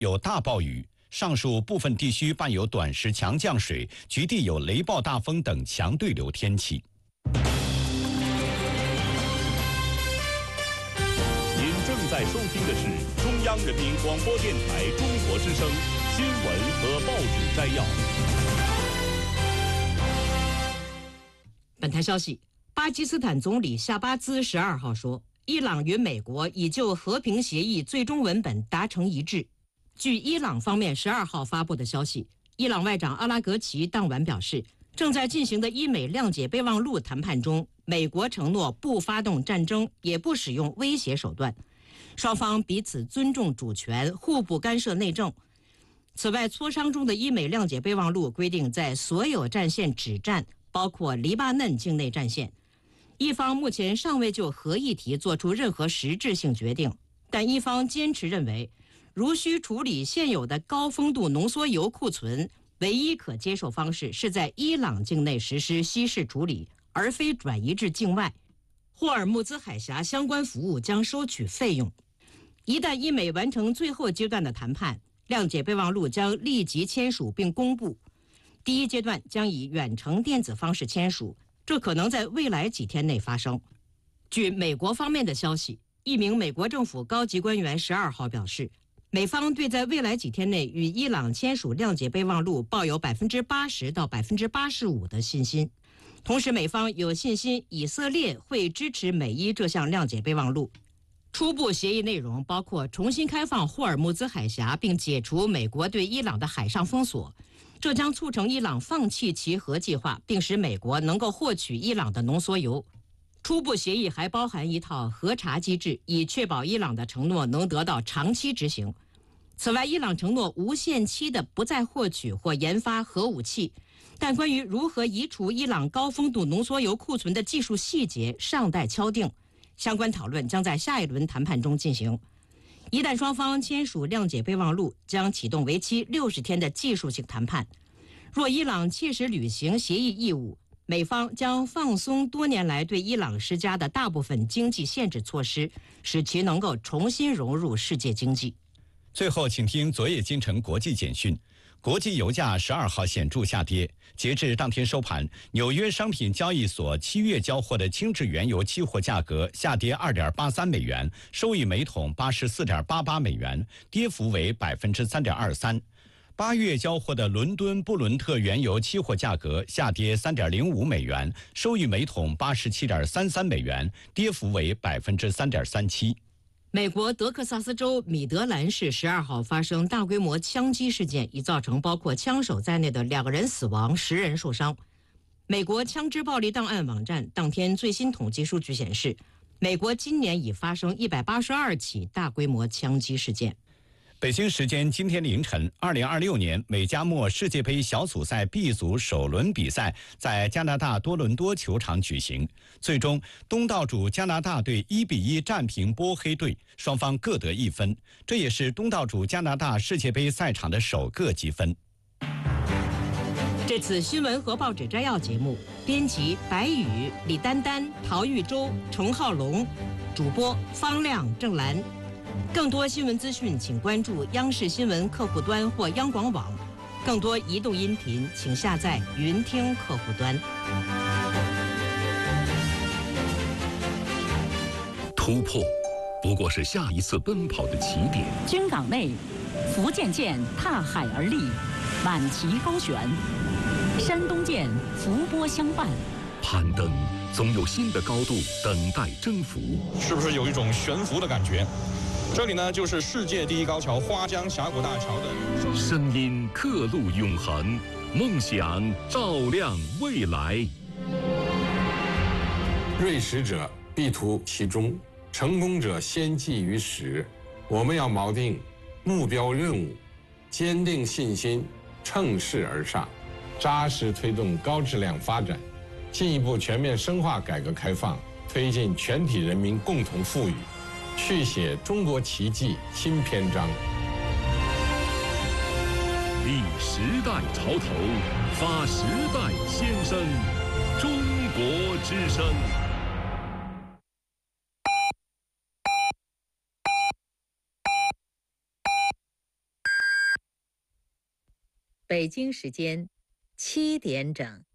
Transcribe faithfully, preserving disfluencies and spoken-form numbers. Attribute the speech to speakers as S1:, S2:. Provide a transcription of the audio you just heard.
S1: 有大暴雨，上述部分地区伴有短时强降水，局地有雷暴大风等强对流天气。
S2: 您正在收听的是中央人民广播电台中国之声新闻和报纸摘要。
S3: 本台消息，巴基斯坦总理夏巴兹十二号说，伊朗与美国已就和平协议最终文本达成一致。据伊朗方面十二号发布的消息，伊朗外长阿拉格齐当晚表示，正在进行的伊美谅解备忘录谈判中，美国承诺不发动战争，也不使用威胁手段，双方彼此尊重主权，互不干涉内政。此外，磋商中的伊美谅解备忘录规定，在所有战线止战，包括黎巴嫩境内战线。一方目前尚未就核议题做出任何实质性决定，但一方坚持认为，如需处理现有的高丰度浓缩铀库存，唯一可接受方式是在伊朗境内实施稀释处理，而非转移至境外。霍尔木兹海峡相关服务将收取费用。一旦伊美完成最后阶段的谈判，谅解备忘录将立即签署并公布。第一阶段将以远程电子方式签署，这可能在未来几天内发生。据美国方面的消息，一名美国政府高级官员十二号表示，美方对在未来几天内与伊朗签署谅解备忘录抱有百分之八十到百分之八十五的信心。同时，美方有信心以色列会支持美伊这项谅解备忘录。初步协议内容包括重新开放霍尔木兹海峡，并解除美国对伊朗的海上封锁。这将促成伊朗放弃其核计划，并使美国能够获取伊朗的浓缩铀。初步协议还包含一套核查机制，以确保伊朗的承诺能得到长期执行。此外，伊朗承诺无限期的不再获取或研发核武器，但关于如何移除伊朗高丰度浓缩铀库存的技术细节尚待敲定，相关讨论将在下一轮谈判中进行。一旦双方签署谅解备忘录，将启动为期六十天的技术性谈判。若伊朗切实履行协议义务，美方将放松多年来对伊朗施加的大部分经济限制措施，使其能够重新融入世界经济。
S1: 最后，请听昨夜今晨国际简讯。国际油价十二号显著下跌，截至当天收盘，纽约商品交易所七月交货的轻质原油期货价格下跌二点八三美元，收于每桶八十四点八八美元，跌幅为百分之三点二三。八月交货的伦敦布伦特原油期货价格下跌三点零五美元，收于每桶八十七点三三美元，跌幅为百分之三点三七。
S3: 美国德克萨斯州米德兰市十二号发生大规模枪击事件，已造成包括枪手在内的两个人死亡，十人受伤。美国枪支暴力档案网站当天最新统计数据显示，美国今年已发生一百八十二起大规模枪击事件。
S1: 北京时间今天凌晨，二零二六年美加墨世界杯小组赛 B 组首轮比赛在加拿大多伦多球场举行。最终，东道主加拿大队一比一战平波黑队，双方各得一分，这也是东道主加拿大世界杯赛场的首个积分。
S3: 这次新闻和报纸摘要节目，编辑白宇、李丹丹、陶玉洲、程浩龙，主播方亮、郑兰。更多新闻资讯，请关注央视新闻客户端或央广网。更多移动音频，请下载云听客户端。
S2: 突破，不过是下一次奔跑的起点。
S4: 军港内，福建舰踏海而立，满旗高悬；山东舰伏波相伴。
S2: 攀登，总有新的高度等待征服。
S5: 是不是有一种悬浮的感觉？这里呢，就是世界第一高桥花江峡谷大桥的
S2: 声音刻录永恒，梦想照亮未来。
S6: 锐识者必图其中，成功者先记于始。我们要锚定目标任务，坚定信心，乘势而上，扎实推动高质量发展，进一步全面深化改革开放，推进全体人民共同富裕，续写中国奇迹新篇章。
S2: 立时代潮头，发时代先声，中国之声。
S7: 北京时间七点整。